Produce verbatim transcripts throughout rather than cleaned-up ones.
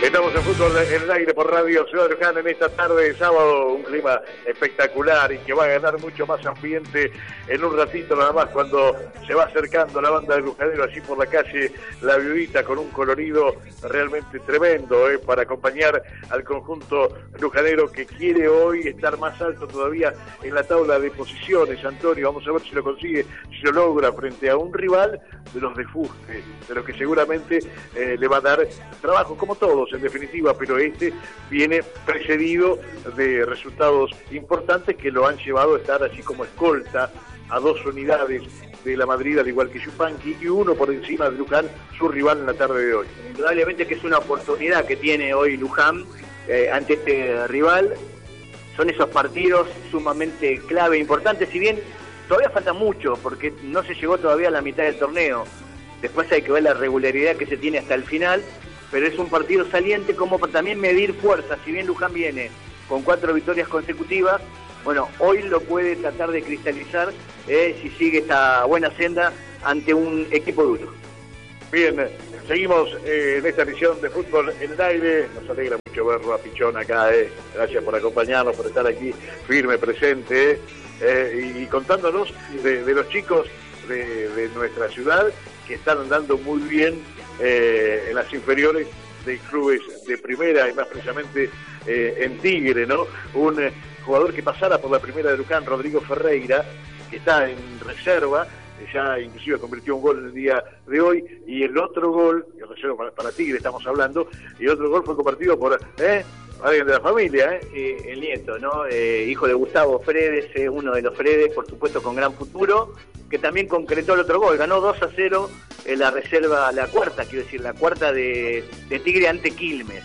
Estamos en Fútbol en el Aire por Radio Ciudad de Luján en esta tarde de sábado, un clima espectacular y que va a ganar mucho más ambiente en un ratito nada más cuando se va acercando la banda de Lujanero así por la calle La Viudita con un colorido realmente tremendo eh, para acompañar al conjunto lujanero que quiere hoy estar más alto todavía en la tabla de posiciones. Antonio, vamos a ver si lo consigue, si lo logra frente a un rival de los de fuste, de los que seguramente eh, le va a dar trabajo como todos en definitiva, pero este viene precedido de resultados importantes que lo han llevado a estar así como escolta a dos unidades de la Madrid, al igual que Yupanqui, y uno por encima de Luján, su rival en la tarde de hoy. Indudablemente que es una oportunidad que tiene hoy Luján eh, ante este rival. Son esos partidos sumamente clave, importantes, si bien todavía falta mucho, porque no se llegó todavía a la mitad del torneo. Después hay que ver la regularidad que se tiene hasta el final, pero es un partido saliente como para también medir fuerzas. Si bien Luján viene con cuatro victorias consecutivas, bueno, hoy lo puede tratar de cristalizar eh, si sigue esta buena senda ante un equipo duro. Bien, seguimos eh, en esta edición de Fútbol en el Aire. Nos alegra mucho verlo a Pichón acá. Eh. Gracias por acompañarnos, por estar aquí firme, presente eh, y, y contándonos de, de los chicos de, de nuestra ciudad que están andando muy bien eh, en las inferiores de clubes de primera y más precisamente eh, en Tigre, ¿no? Un eh, jugador que pasara por la primera de Luján, Rodrigo Ferreira, que está en reserva, ya inclusive convirtió un gol el día de hoy, y el otro gol, el reserva para, para Tigre estamos hablando, y otro gol fue compartido por ¿eh? alguien de la familia, ¿eh? Eh, el nieto, ¿no? Eh, hijo de Gustavo Fredes, eh, uno de los Fredes, por supuesto con gran futuro, que también concretó el otro gol, ganó dos a cero en la reserva, la cuarta, quiero decir, la cuarta de, de Tigre ante Quilmes.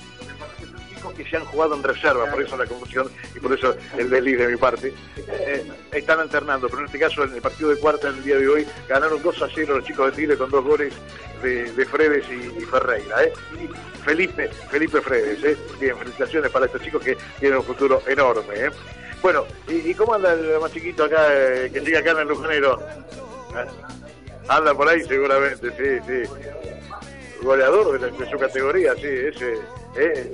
Que se han jugado en reserva, por eso la confusión y por eso el desliz de mi parte. Eh, están alternando, pero en este caso en el partido de cuarta en el día de hoy ganaron dos a cero los chicos de Tigre con dos goles de, de Fredes y, y Ferreira. ¿eh? Y Felipe, Felipe Fredes. ¿eh? Bien, felicitaciones para estos chicos que tienen un futuro enorme. ¿eh? Bueno, ¿y, y cómo anda el más chiquito acá, eh, que sigue acá en el Lujanero? ¿Eh? Anda por ahí seguramente, sí, sí. Goleador de, la, de su categoría, sí, ese. ¿eh?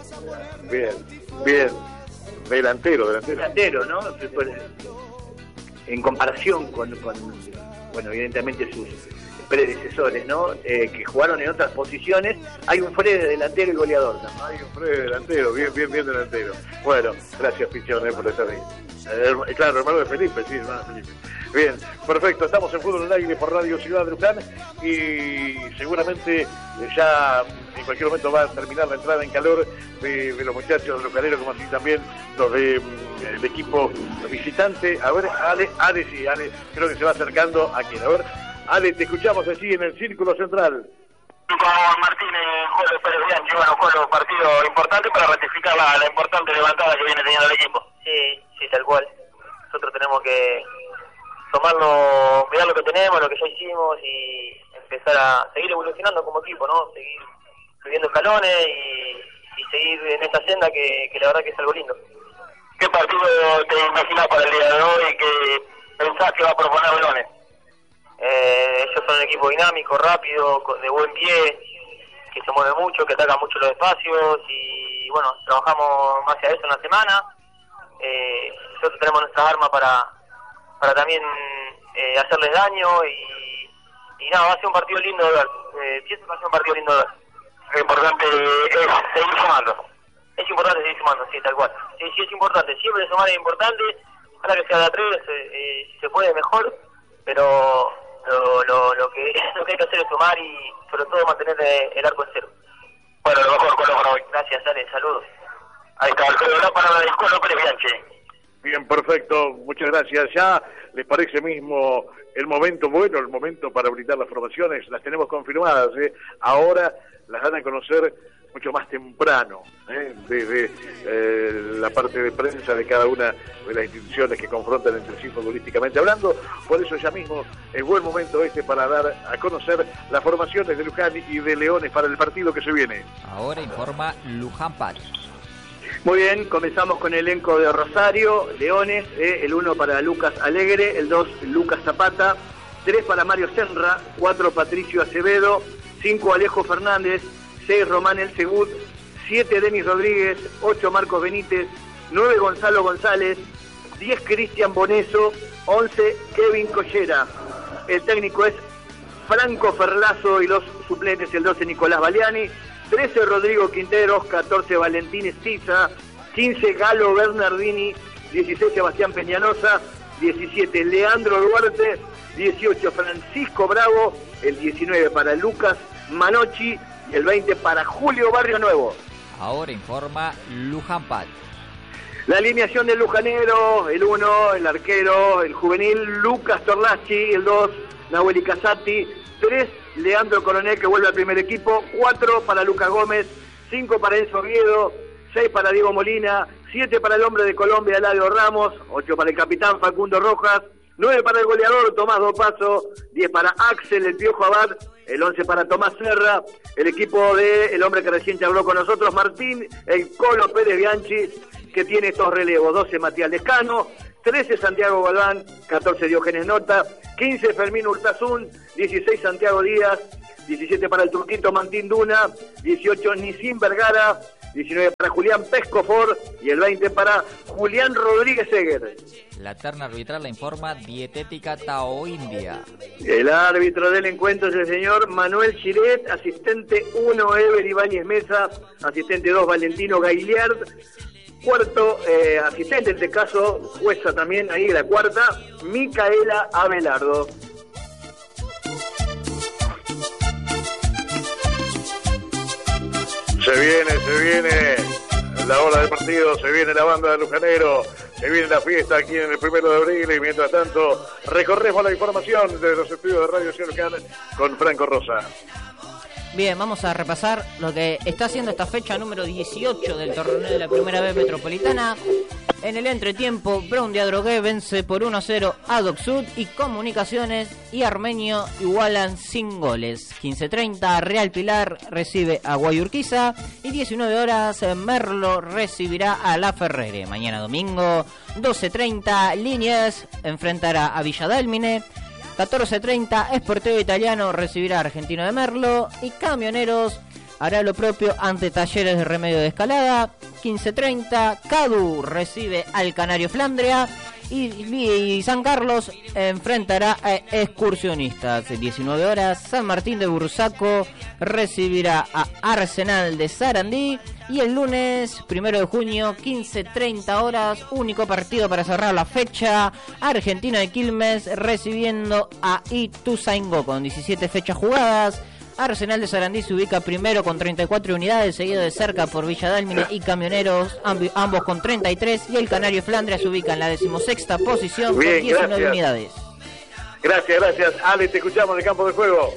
Bien, bien. Delantero, delantero. Delantero, ¿no? En comparación con, con bueno, evidentemente sus predecesores, ¿no? Eh, que jugaron en otras posiciones, hay un Fred delantero y goleador, ¿no? Hay un Fred delantero, bien, bien, bien delantero. Bueno, gracias Pichón eh, por estar ahí. Eh, claro, hermano de Felipe, sí, hermano de Felipe. Bien, perfecto, estamos en Fútbol en el Aire por Radio Ciudad de Luján y seguramente ya en cualquier momento va a terminar la entrada en calor de, de los muchachos lujaneros, como así también los de mm, el equipo visitante. A ver, Ale, Ale, sí, Ale, creo que se va acercando aquí. A ver, Ale, te escuchamos allí en el Círculo Central. Con Martínez, Jolo Pérez Bianchi, bueno, Jolo, partido importante para ratificar la, la importante levantada que viene teniendo el equipo. Sí, sí, tal cual. Nosotros tenemos que tomarlo, mirar lo que tenemos, lo que ya hicimos y empezar a seguir evolucionando como equipo, ¿no? Seguir subiendo escalones y, y seguir en esta senda que, que la verdad que es algo lindo. ¿Qué partido te imaginas para el día de hoy y que pensás que va a proponer Leones? Eh, ellos son un equipo dinámico, rápido, de buen pie, que se mueve mucho, que ataca mucho los espacios y bueno, trabajamos más hacia eso en la semana. Eh, nosotros tenemos nuestras armas para para también eh, hacerles daño y, y nada, va a ser un partido lindo de ver. Eh, pienso que va a ser un partido lindo de ver. Lo importante es seguir sumando. Es importante seguir sumando, sí, tal cual. Sí, sí, es importante. Siempre sumar es importante. Ojalá que sea de a tres, eh, eh, si se puede, mejor. Pero lo, lo, lo, que, lo que hay que hacer es sumar y sobre todo mantener el arco en cero. Bueno, lo mejor con los para hoy. Gracias, Ale, saludos. Ahí está, el jugador para la Escuela Pérez Bianchi. Bien, perfecto, muchas gracias. Ya les parece mismo el momento bueno, el momento para brindar las formaciones, las tenemos confirmadas, ¿eh? Ahora las van a conocer mucho más temprano, ¿eh? desde eh, la parte de prensa de cada una de las instituciones que confrontan entre sí futbolísticamente hablando. Por eso ya mismo es buen momento este para dar a conocer las formaciones de Luján y de Leones para el partido que se viene. Ahora informa Luján Paz. Muy bien, comenzamos con el elenco de Rosario, Leones, eh, el uno para Lucas Alegre, el dos Lucas Zapata, tres para Mario Senra, cuatro Patricio Acevedo, cinco Alejo Fernández, seis Román El Segud, siete Denis Rodríguez, ocho Marcos Benítez, nueve Gonzalo González, diez Cristian Boneso, once Kevin Collera. El técnico es Franco Ferlazo y los suplentes el doce Nicolás Baliani, trece Rodrigo Quinteros, catorce Valentín Estiza, quince Galo Bernardini, dieciséis Sebastián Peñalosa, diecisiete Leandro Duarte, dieciocho Francisco Bravo, el diecinueve para Lucas Manocchi y el veinte para Julio Barrio Nuevo. Ahora informa Luján Pat. La alineación del lujanero, el uno, el arquero, el juvenil Lucas Torlachi, el dos Nahuel Casati, tres Leandro Coronel que vuelve al primer equipo, cuatro para Lucas Gómez, cinco para Enzo Oviedo, seis para Diego Molina, siete para el hombre de Colombia Eladio Ramos, ocho para el capitán Facundo Rojas, nueve para el goleador Tomás Dopazo, diez para Axel el Piojo Abad, el once para Tomás Serra, el equipo de el hombre que recién te habló con nosotros, Martín el Colo Pérez Bianchi, que tiene estos relevos, doce Matías Lescano, trece Santiago Galván, catorce Diógenes Nota, quince Fermín Urtazún, dieciséis Santiago Díaz, diecisiete para el Turquito Mantín Duna, dieciocho Nisim Vergara, diecinueve para Julián Pescofor y el veinte para Julián Rodríguez Seguer. La terna arbitral la informa Dietética Tao India. El árbitro del encuentro es el señor Manuel Giret, asistente uno Ever Ibáñez Mesa, asistente dos Valentino Gailiard, cuarto eh, asistente, en este caso jueza también ahí la cuarta, Micaela Abelardo. Se viene, se viene la hora del partido, se viene la banda de Lujanero, se viene la fiesta aquí en el primero de abril y mientras tanto recorremos la información de los estudios de Radio Ciudad Luján con Franco Rosa. Bien, vamos a repasar lo que está haciendo esta fecha número dieciocho del torneo de la Primera B Metropolitana. En el entretiempo, Brown de Adrogué vence por uno a cero a Doc Sud y Comunicaciones y Armenio igualan sin goles. quince treinta, Real Pilar recibe a Guayurquiza y diecinueve horas Merlo recibirá a La Ferrere. Mañana domingo, doce treinta, Liniers enfrentará a Villa Dálmine. catorce treinta, Sportivo Italiano recibirá a Argentino de Merlo y Camioneros hará lo propio ante Talleres de Remedio de Escalada. quince treinta, Cadu recibe al Canario Flandria y, y San Carlos enfrentará a Excursionistas. diecinueve horas, San Martín de Bursaco recibirá a Arsenal de Sarandí. Y el lunes, primero de junio, quince treinta horas, único partido para cerrar la fecha, Argentino de Quilmes recibiendo a Ituzaingó con diecisiete fechas jugadas. Arsenal de Sarandí se ubica primero con treinta y cuatro unidades, seguido de cerca por Villa Dálmine y Camioneros, amb- ambos con treinta y tres, y el Canario Flandria se ubica en la decimosexta posición. Bien, con diecinueve gracias. Unidades. Gracias, gracias. Ale, te escuchamos en el campo de juego.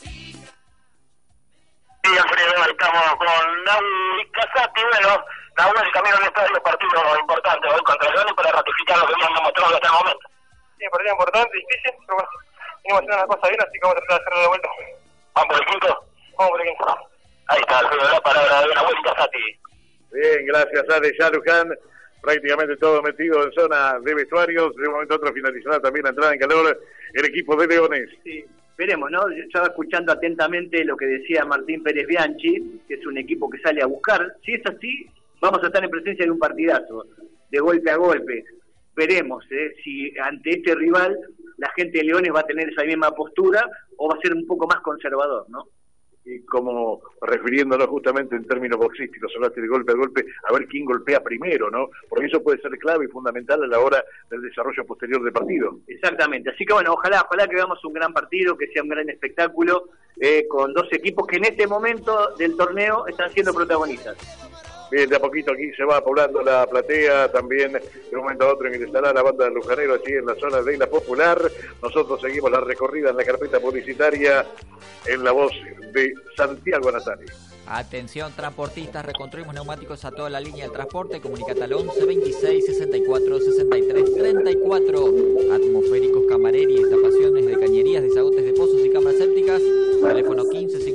Sí, Alfredo, estamos con Nahuel Casati. Bueno, Nahuel, el camino al estadio, partido importante hoy contra el León para ratificar lo que habíamos mostrado hasta el momento. Sí, partido importante, difícil, pero bueno, venimos haciendo una cosa bien, así que vamos a tratar de hacerlo de vuelta. ¿Vamos por el quinto? Vamos por el quinto. Ahí está, Alfredo, la palabra de Nahuel Casati. Bien, gracias, Ale. Ya Luján, prácticamente todo metido en zona de vestuarios. De un momento a otro finalizará también la entrada en calor el equipo de Leones. Sí. Esperemos, ¿no? Yo estaba escuchando atentamente lo que decía Martín Pérez Bianchi, que es un equipo que sale a buscar. Si es así, vamos a estar en presencia de un partidazo, de golpe a golpe. Veremos ¿eh? si ante este rival la gente de Leones va a tener esa misma postura o va a ser un poco más conservador, ¿no? Y como refiriéndonos justamente en términos boxísticos, hablaste de golpe a golpe, a ver quién golpea primero, ¿no? Porque eso puede ser clave y fundamental a la hora del desarrollo posterior del partido. Exactamente, así que bueno, ojalá, ojalá que veamos un gran partido, que sea un gran espectáculo, eh, con dos equipos que en este momento del torneo están siendo protagonistas. Bien, de a poquito aquí se va poblando la platea, también de un momento a otro ingresará la banda del Lujanero allí en la zona de la Popular. Nosotros seguimos la recorrida en la carpeta publicitaria en la voz de Santiago Natali. Atención transportistas, reconstruimos neumáticos a toda la línea del transporte, comunicate al once veintiséis sesenta y cuatro sesenta y tres treinta y cuatro. Atmosféricos, camareris, destapaciones de cañerías, desagotes de pozos y cámaras sépticas, teléfono quince cincuenta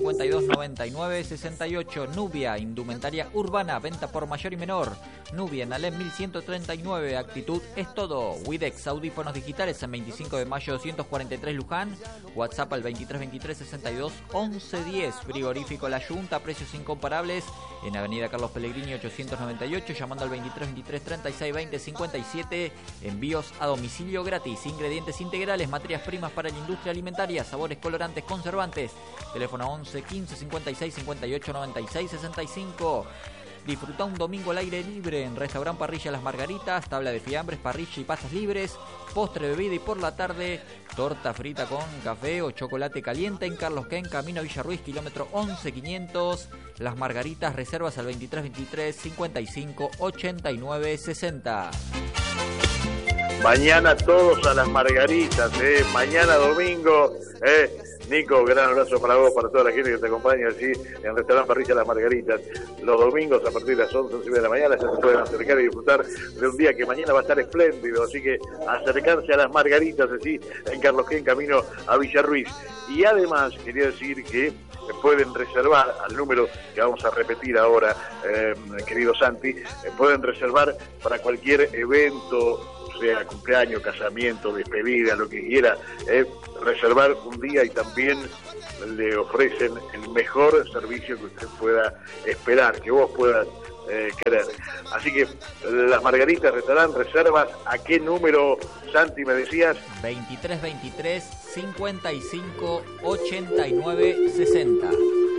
cincuenta y dos noventa y nueve sesenta y ocho. Nubia, indumentaria urbana, venta por mayor y menor. Nubia en Alem mil ciento treinta y nueve, actitud es todo. Widex, audífonos digitales en veinticinco de mayo doscientos cuarenta y tres Luján. WhatsApp al veintitrés veintitrés sesenta y dos once diez. Frigorífico La Yunta, precios incomparables en Avenida Carlos Pellegrini ochocientos noventa y ocho, llamando al veintitrés veintitrés treinta y seis veinte cincuenta y siete. Envíos a domicilio gratis. Ingredientes integrales, materias primas para la industria alimentaria, sabores, colorantes, conservantes. Teléfono once quince cincuenta y seis cincuenta y ocho noventa y seis sesenta y cinco. Disfruta un domingo al aire libre en Restaurant Parrilla Las Margaritas, tabla de fiambres, parrilla y pastas libres, postre, bebida y por la tarde, torta frita con café o chocolate caliente en Carlos Ken, camino a Villarruiz, kilómetro once quinientos. Las Margaritas, reservas al veintitrés veintitrés cincuenta y cinco ochenta y nueve sesenta. Mañana todos a las Margaritas, ¿eh? Mañana domingo, ¿eh? Nico, gran abrazo para vos, para toda la gente que te acompaña allí en el restaurante Parrilla Las Margaritas. Los domingos a partir de las once, once de la mañana ya se pueden acercar y disfrutar de un día que mañana va a estar espléndido. Así que acercarse a las Margaritas allí en Carlos Ken, camino a Villarruiz. Y además quería decir que pueden reservar al número que vamos a repetir ahora, eh, querido Santi, eh, pueden reservar para cualquier evento, sea cumpleaños, casamiento, despedida, lo que quiera, eh, reservar un día y también le ofrecen el mejor servicio que usted pueda esperar, que vos puedas eh, querer. Así que las Margaritas Restaurant, reservas, ¿a qué número, Santi, me decías? veintitrés veintitrés cincuenta y cinco ochenta y nueve sesenta.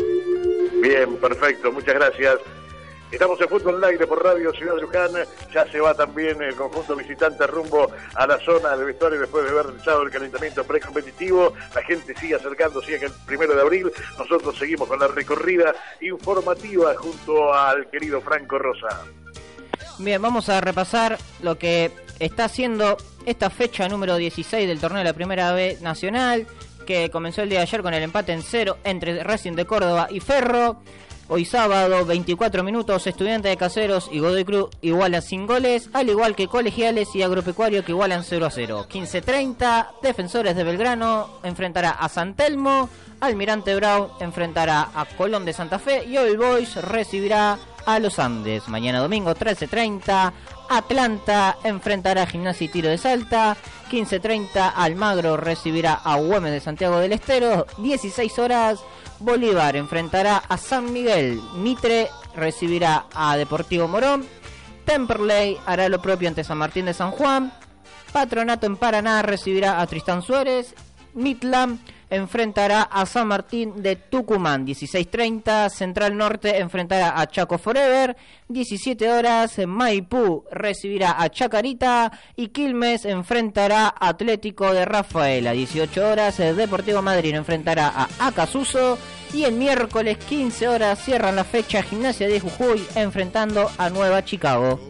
Bien, perfecto, muchas gracias. Estamos en Fútbol al Aire por Radio Ciudad de Luján. Ya se va también el conjunto visitante rumbo a la zona de vestuario después de haber realizado el calentamiento precompetitivo. La gente sigue acercando, sigue el primero de abril. Nosotros seguimos con la recorrida informativa junto al querido Franco Rosa. Bien, vamos a repasar lo que está haciendo esta fecha número dieciséis del torneo de la Primera B Nacional, que comenzó el día de ayer con el empate en cero entre Racing de Córdoba y Ferro. Hoy sábado, veinticuatro minutos, Estudiantes de Caseros y Godoy Cruz igualan sin goles, al igual que Colegiales y Agropecuario que igualan cero a cero. quince treinta, Defensores de Belgrano enfrentará a San Telmo, Almirante Brown enfrentará a Colón de Santa Fe y All Boys recibirá a Los Andes. Mañana domingo, trece treinta, Atlanta enfrentará a Gimnasia y Tiro de Salta, quince treinta, Almagro recibirá a Güemes de Santiago del Estero, dieciséis horas, Bolívar enfrentará a San Miguel, Mitre recibirá a Deportivo Morón, Temperley hará lo propio ante San Martín de San Juan, Patronato en Paraná recibirá a Tristán Suárez, Midland enfrentará a San Martín de Tucumán. Dieciséis treinta, Central Norte enfrentará a Chaco Forever. diecisiete horas, Maipú recibirá a Chacarita y Quilmes enfrentará a Atlético de Rafaela. dieciocho horas, Deportivo Madrid enfrentará a Acasuso. Y el miércoles quince horas cierran la fecha Gimnasia de Jujuy enfrentando a Nueva Chicago.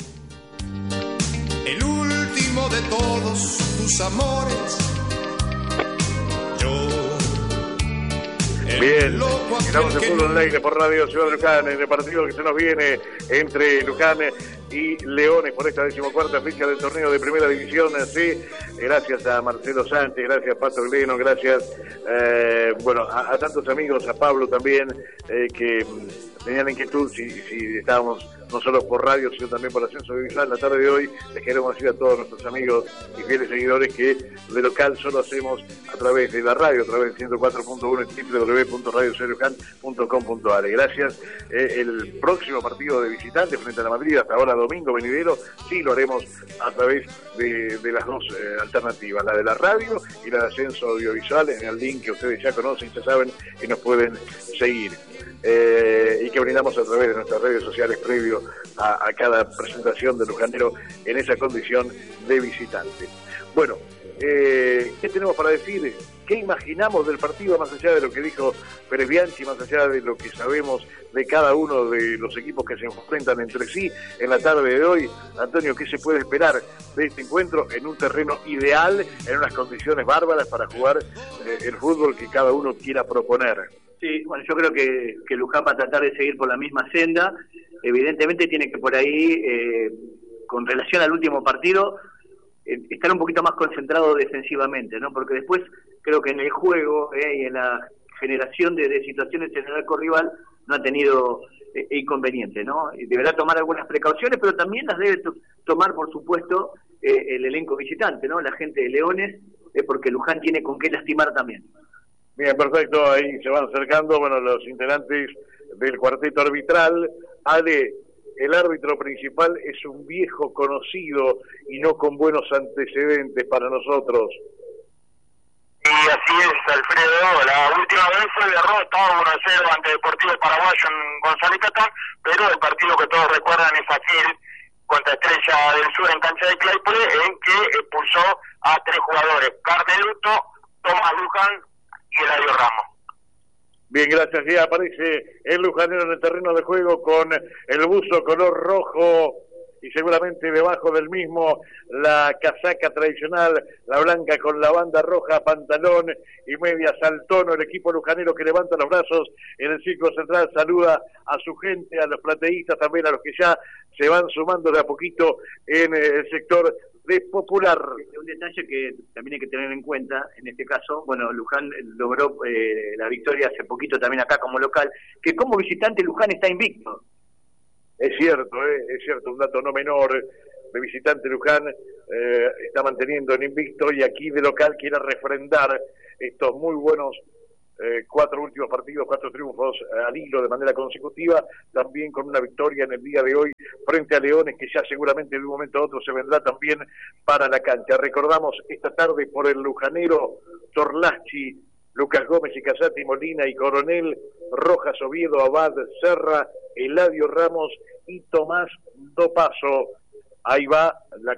El último de todos tus amores. Bien, estamos en Fútbol al Aire por Radio Ciudad de Luján, en el partido que se nos viene entre Luján y Leones por esta decimocuarta fecha del torneo de Primera División. Sí, gracias a Marcelo Sánchez, gracias a Pato Gleno, gracias eh, bueno a, a tantos amigos, a Pablo también, eh, que tenían inquietud si, si estábamos no solo por radio, sino también por Ascenso Audiovisual. La tarde de hoy les queremos decir a todos nuestros amigos y fieles seguidores que de local solo hacemos a través de la radio, a través del ciento cuatro punto uno en doble u doble u doble u punto radio ciudad de luján punto com punto a r. Gracias. Eh, el próximo partido de visitantes frente a la Madrid, hasta ahora domingo venidero, sí lo haremos a través de, de las dos eh, alternativas, la de la radio y la de Ascenso Audiovisual, en el link que ustedes ya conocen, ya saben que nos pueden seguir. Eh, y que brindamos a través de nuestras redes sociales previo a, a cada presentación de Lujanero en esa condición de visitante. Bueno, eh, ¿qué tenemos para decir? ¿Qué imaginamos del partido más allá de lo que dijo Pérez Bianchi, más allá de lo que sabemos de cada uno de los equipos que se enfrentan entre sí en la tarde de hoy? Antonio, ¿qué se puede esperar de este encuentro en un terreno ideal, en unas condiciones bárbaras para jugar eh, el fútbol que cada uno quiera proponer? Sí, bueno, yo creo que, que Luján va a tratar de seguir por la misma senda. Evidentemente tiene que por ahí, eh, con relación al último partido, eh, estar un poquito más concentrado defensivamente, ¿no? Porque después creo que en el juego eh, y en la generación de, de situaciones en el arco rival no ha tenido eh, inconveniente, ¿no? Y deberá tomar algunas precauciones, pero también las debe to- tomar, por supuesto, eh, el elenco visitante, ¿no? La gente de Leones, eh, porque Luján tiene con qué lastimar también. Bien, perfecto, ahí se van acercando, bueno, los integrantes del cuarteto arbitral. Ale, el árbitro principal es un viejo conocido y no con buenos antecedentes para nosotros. Y así es, Alfredo, la última vez fue derrota uno a cero ante Deportivo Paraguayo en González Catán, pero el partido que todos recuerdan es aquel contra Estrella del Sur en cancha de Claypole, en que expulsó a tres jugadores, Carmeluto, Tomás Luján y Eladio Ramos. Bien, gracias. Ya aparece el lujanero en el terreno de juego con el buzo color rojo y seguramente debajo del mismo la casaca tradicional, la blanca con la banda roja, pantalón y media saltono. El equipo lujanero que levanta los brazos en el círculo central saluda a su gente, a los plateístas, también a los que ya se van sumando de a poquito en el sector de Popular. Un detalle que también hay que tener en cuenta, en este caso, bueno, Luján logró eh, la victoria hace poquito también acá como local, que como visitante Luján está invicto. Es cierto, eh, es cierto, un dato no menor. De visitante Luján eh, está manteniendo en invicto y aquí de local quiere refrendar estos muy buenos eh, cuatro últimos partidos, cuatro triunfos eh, al hilo de manera consecutiva, también con una victoria en el día de hoy frente a Leones, que ya seguramente de un momento a otro se vendrá también para la cancha. Recordamos esta tarde por el lujanero Torlachi, Lucas Gómez y Casati, Molina y Coronel, Rojas, Oviedo, Abad, Serra, Eladio Ramos y Tomás Dopaso. Ahí va la